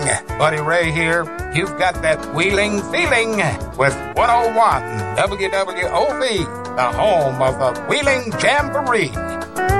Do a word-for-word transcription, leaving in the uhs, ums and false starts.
Buddy Ray here. You've got that wheeling feeling with one oh one W W O V, the home of the Wheeling Jamboree.